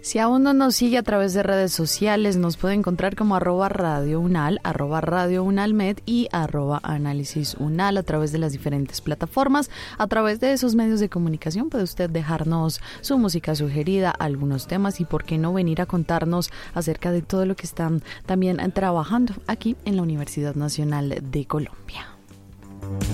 Si aún no nos sigue a través de redes sociales, nos puede encontrar como @radiounal, @radiounalmed y @análisis_unal a través de las diferentes plataformas. A través de esos medios de comunicación puede usted dejarnos su música sugerida, algunos temas y por qué no venir a contarnos acerca de todo lo que están también trabajando aquí en la Universidad Nacional de Colombia.